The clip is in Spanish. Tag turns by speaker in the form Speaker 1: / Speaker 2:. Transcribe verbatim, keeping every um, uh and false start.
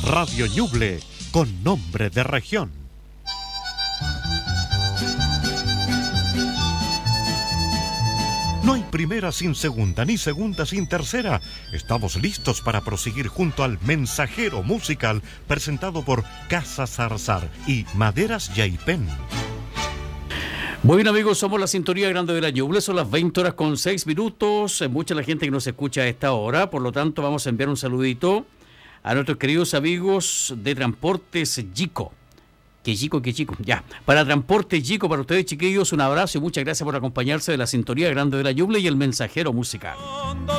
Speaker 1: Radio Ñuble, con nombre de región. No hay primera sin segunda, ni segunda sin tercera. Estamos listos para proseguir junto al Mensajero Musical, presentado por Casa Zarzar y Maderas Yaipén.
Speaker 2: Bueno, amigos, somos la sintonía grande de la Ñuble, son las veinte horas con seis minutos, mucha la gente que nos escucha a esta hora, por lo tanto vamos a enviar un saludito a nuestros queridos amigos de Transportes Yico. Que chico, que chico, ya. Para Transportes Yico, para ustedes chiquillos, un abrazo y muchas gracias por acompañarse de la sintonía grande de la Ñuble y el Mensajero Musical.